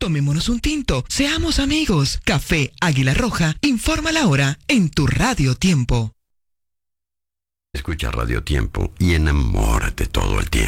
Tomémonos un tinto, seamos amigos. Café Águila Roja, informa la hora en tu Radio Tiempo. Escucha Radio Tiempo y enamórate todo el tiempo.